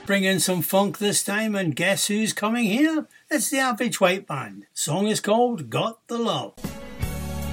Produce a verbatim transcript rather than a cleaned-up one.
bring in some funk this time, and guess who's coming here? It's the Average White Band. The song is called Got the Love.